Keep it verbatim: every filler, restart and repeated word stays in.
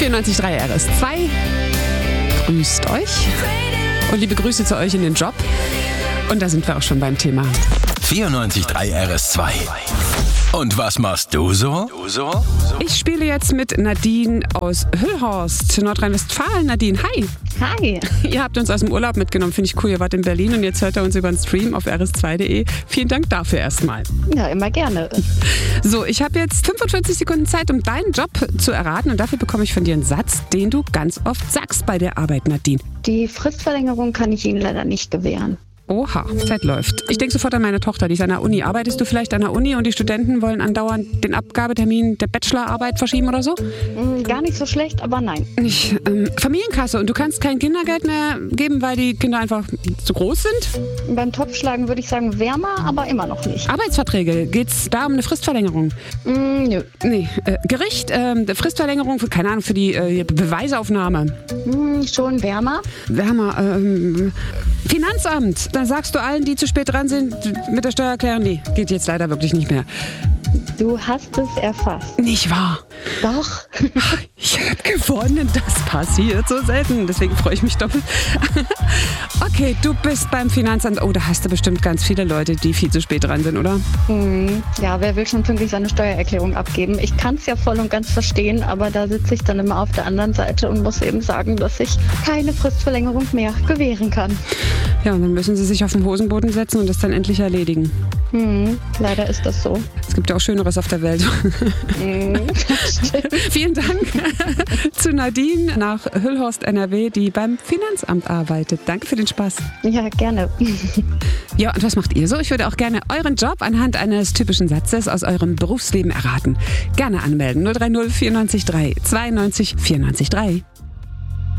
vierundneunzig Komma drei R S zwei grüßt euch und liebe Grüße zu euch in den Job. Und da sind wir auch schon beim Thema. vierundneunzig Komma drei R S zwei. Und was machst du so? Du so? Ich spiele jetzt mit Nadine aus Hüllhorst, Nordrhein-Westfalen. Nadine, hi. Hi. Ihr habt uns aus dem Urlaub mitgenommen, finde ich cool. Ihr wart in Berlin und jetzt hört ihr uns über den Stream auf r s zwei punkt d e. Vielen Dank dafür erstmal. Ja, immer gerne. So, ich habe jetzt fünfundvierzig Sekunden Zeit, um deinen Job zu erraten. Und dafür bekomme ich von dir einen Satz, den du ganz oft sagst bei der Arbeit, Nadine. Die Fristverlängerung kann ich Ihnen leider nicht gewähren. Oha, Zeit läuft. Ich denke sofort an meine Tochter, die ist an der Uni. Arbeitest du vielleicht an der Uni und die Studenten wollen andauernd den Abgabetermin der Bachelorarbeit verschieben oder so? Hm, gar nicht so schlecht, aber nein. Ich, ähm, Familienkasse und du kannst kein Kindergeld mehr geben, weil die Kinder einfach zu groß sind? Beim Topfschlagen würde ich sagen wärmer, aber immer noch nicht. Arbeitsverträge, geht's da um eine Fristverlängerung? Hm, nö. Nee, äh, Gericht, äh, Fristverlängerung, für, keine Ahnung, für die äh, Beweisaufnahme. Hm, schon wärmer. Wärmer, ähm, Finanzamt, dann sagst du allen, die zu spät dran sind, mit der Steuererklärung, nee, geht jetzt leider wirklich nicht mehr. Du hast es erfasst. Nicht wahr? Doch. Ich habe gewonnen, das passiert so selten, deswegen freue ich mich doppelt. Okay, du bist beim Finanzamt. Oh, da hast du bestimmt ganz viele Leute, die viel zu spät dran sind, oder? Hm, ja, wer will schon pünktlich seine Steuererklärung abgeben? Ich kann es ja voll und ganz verstehen, aber da sitze ich dann immer auf der anderen Seite und muss eben sagen, dass ich keine Fristverlängerung mehr gewähren kann. Ja, und dann müssen sie sich auf den Hosenboden setzen und das dann endlich erledigen. Hm, leider ist das so. Es gibt ja auch Schöneres auf der Welt. Hm, Vielen Dank zu Nadine nach Hüllhorst, N R W, die beim Finanzamt arbeitet. Danke für den Spaß. Ja, gerne. Ja, und was macht ihr so? Ich würde auch gerne euren Job anhand eines typischen Satzes aus eurem Berufsleben erraten. Gerne anmelden. null drei null vierundneunzig drei zweiundneunzig vierundneunzig drei.